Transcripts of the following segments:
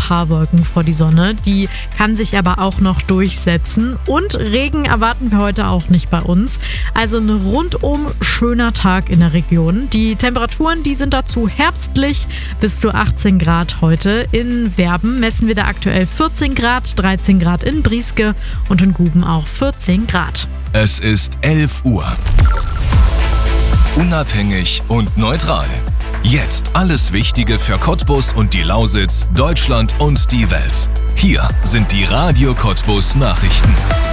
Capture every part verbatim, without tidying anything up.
paar Wolken vor die Sonne. Die kann sich aber auch noch durchsetzen. Und Regen erwarten wir heute auch nicht bei uns. Also ein rundum schöner Tag in der Region. Die Temperaturen, die sind dazu herbstlich bis zu achtzehn Grad heute. In Werben messen wir da aktuell vierzehn Grad, dreizehn Grad in Brieske und in Guben auch vierzehn Grad. Es ist elf Uhr. Unabhängig und neutral. Jetzt alles Wichtige für Cottbus und die Lausitz, Deutschland und die Welt. Hier sind die Radio Cottbus Nachrichten.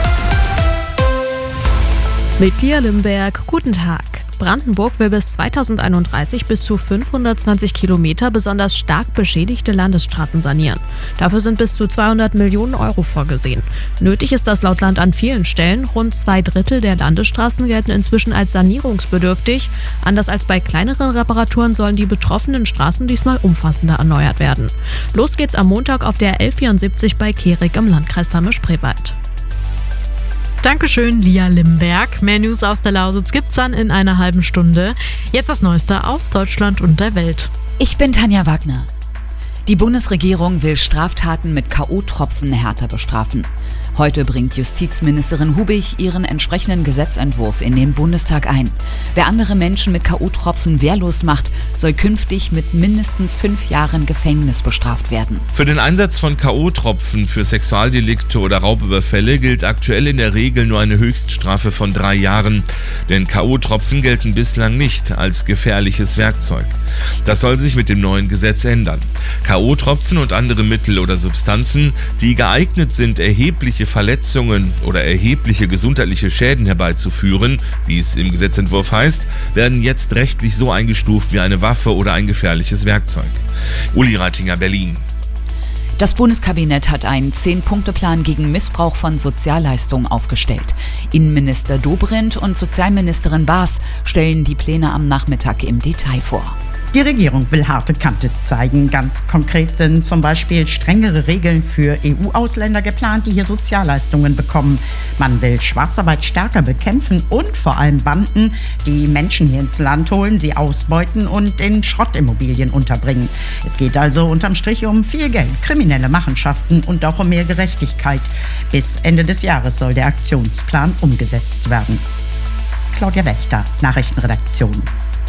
Mit Lia Limberg, guten Tag. Brandenburg will bis zweitausendeinunddreißig bis zu fünfhundertzwanzig Kilometer besonders stark beschädigte Landesstraßen sanieren. Dafür sind bis zu zweihundert Millionen Euro vorgesehen. Nötig ist das laut Land an vielen Stellen. Rund zwei Drittel der Landesstraßen gelten inzwischen als sanierungsbedürftig. Anders als bei kleineren Reparaturen sollen die betroffenen Straßen diesmal umfassender erneuert werden. Los geht's am Montag auf der L vierundsiebzig bei Kehrig im Landkreis Dahme-Spreewald. Dankeschön, Lia Limberg. Mehr News aus der Lausitz gibt's dann in einer halben Stunde. Jetzt das Neueste aus Deutschland und der Welt. Ich bin Tanja Wagner. Die Bundesregierung will Straftaten mit K O-Tropfen härter bestrafen. Heute bringt Justizministerin Hubig ihren entsprechenden Gesetzentwurf in den Bundestag ein. Wer andere Menschen mit K O-Tropfen wehrlos macht, soll künftig mit mindestens fünf Jahren Gefängnis bestraft werden. Für den Einsatz von K O-Tropfen für Sexualdelikte oder Raubüberfälle gilt aktuell in der Regel nur eine Höchststrafe von drei Jahren. Denn K O-Tropfen gelten bislang nicht als gefährliches Werkzeug. Das soll sich mit dem neuen Gesetz ändern. K O-Tropfen und andere Mittel oder Substanzen, die geeignet sind, erhebliche Verletzungen oder erhebliche gesundheitliche Schäden herbeizuführen, wie es im Gesetzentwurf heißt, werden jetzt rechtlich so eingestuft wie eine Waffe oder ein gefährliches Werkzeug. Uli Reitinger, Berlin. Das Bundeskabinett hat einen Zehn-Punkte-Plan gegen Missbrauch von Sozialleistungen aufgestellt. Innenminister Dobrindt und Sozialministerin Baas stellen die Pläne am Nachmittag im Detail vor. Die Regierung will harte Kante zeigen. Ganz konkret sind zum Beispiel strengere Regeln für E U-Ausländer geplant, die hier Sozialleistungen bekommen. Man will Schwarzarbeit stärker bekämpfen und vor allem Banden, die Menschen hier ins Land holen, sie ausbeuten und in Schrottimmobilien unterbringen. Es geht also unterm Strich um viel Geld, kriminelle Machenschaften und auch um mehr Gerechtigkeit. Bis Ende des Jahres soll der Aktionsplan umgesetzt werden. Claudia Wächter, Nachrichtenredaktion.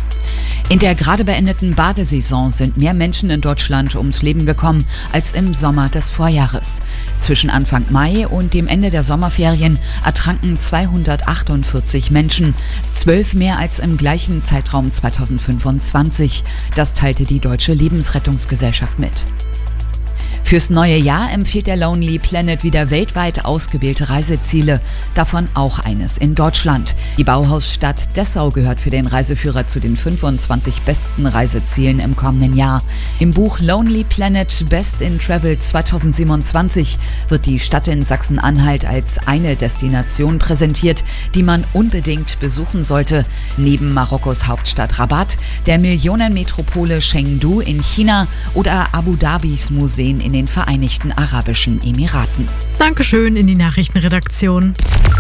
In der gerade beendeten Badesaison sind mehr Menschen in Deutschland ums Leben gekommen als im Sommer des Vorjahres. Zwischen Anfang Mai und dem Ende der Sommerferien ertranken zweihundertachtundvierzig Menschen, zwölf mehr als im gleichen Zeitraum zweitausendfünfundzwanzig. Das teilte die Deutsche Lebensrettungsgesellschaft mit. Fürs neue Jahr empfiehlt der Lonely Planet wieder weltweit ausgewählte Reiseziele, davon auch eines in Deutschland. Die Bauhausstadt Dessau gehört für den Reiseführer zu den fünfundzwanzig besten Reisezielen im kommenden Jahr. Im Buch Lonely Planet Best in Travel zweitausendsiebenundzwanzig wird die Stadt in Sachsen-Anhalt als eine Destination präsentiert, die man unbedingt besuchen sollte. Neben Marokkos Hauptstadt Rabat, der Millionenmetropole Chengdu in China oder Abu Dhabis Museen in den Vereinigten Arabischen Emiraten. Dankeschön in die Nachrichtenredaktion.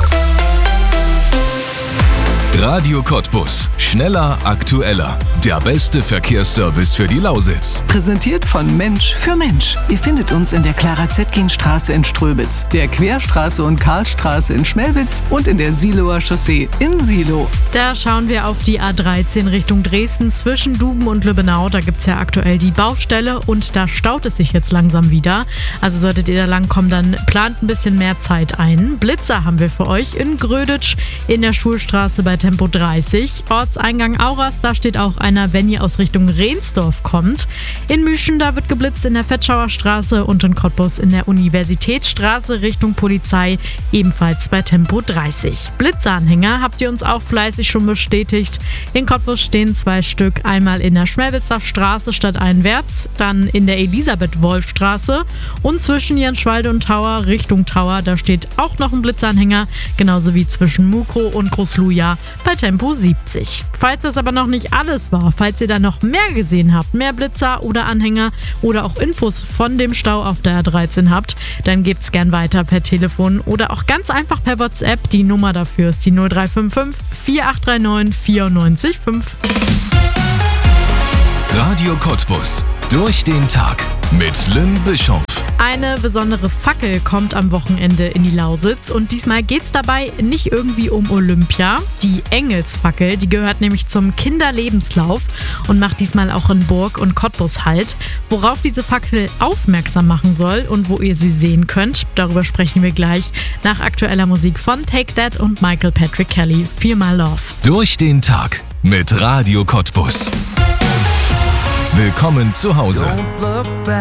Radio Cottbus. Schneller, aktueller. Der beste Verkehrsservice für die Lausitz. Präsentiert von Mensch für Mensch. Ihr findet uns in der Clara-Zetkin-Straße in Ströbitz, der Querstraße und Karlstraße in Schmelwitz und in der Siloer Chaussee in Silo. Da schauen wir auf die A dreizehn Richtung Dresden zwischen Duben und Lübbenau. Da gibt es ja aktuell die Baustelle und da staut es sich jetzt langsam wieder. Also solltet ihr da langkommen, dann plant ein bisschen mehr Zeit ein. Blitzer haben wir für euch in Gröditsch in der Schulstraße bei Tempo dreißig. Ortseingang Auras, da steht auch einer, wenn ihr aus Richtung Rehnsdorf kommt. In Müschen, da wird geblitzt in der Fetschauer Straße und in Cottbus in der Universitätsstraße Richtung Polizei, ebenfalls bei Tempo dreißig. Blitzeranhänger habt ihr uns auch fleißig schon bestätigt. In Cottbus stehen zwei Stück, einmal in der Schmelwitzer Straße stadteinwärts, dann in der Elisabeth-Wolf-Straße und zwischen Jenschwalde und Tauer Richtung Tauer, da steht auch noch ein Blitzeranhänger, genauso wie zwischen Mukro und Großluja bei Tempo siebzig. Falls das aber noch nicht alles war, falls ihr da noch mehr gesehen habt, mehr Blitzer oder Anhänger oder auch Infos von dem Stau auf der A dreizehn habt, dann gebt's gern weiter per Telefon oder auch ganz einfach per WhatsApp. Die Nummer dafür ist die null drei fünf fünf vier acht drei neun vier neun fünf. Radio Cottbus. Durch den Tag mit Lynn Bischof. Eine besondere Fackel kommt am Wochenende in die Lausitz und diesmal geht es dabei nicht irgendwie um Olympia. Die Engelsfackel, die gehört nämlich zum Kinderlebenslauf und macht diesmal auch in Burg und Cottbus Halt. Worauf diese Fackel aufmerksam machen soll und wo ihr sie sehen könnt, darüber sprechen wir gleich nach aktueller Musik von Take That und Michael Patrick Kelly. Feel My Love. Durch den Tag mit Radio Cottbus. Willkommen zu Hause.